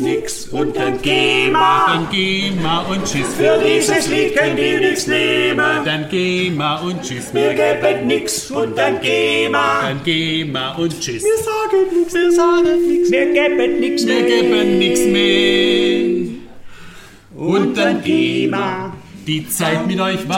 nix und dann geh mal. Dann geh mal und tschüss. Für dieses Lied könnt ihr nix nehmen. Dann geh mal und tschüss. Wir geben nix und dann geh mal. Dann geh mal und tschüss. Wir sagen nix, wir sagen nix. Wir geben nix Wir mehr. geben nix mehr. Und dann geh mal. Die Zeit mit euch war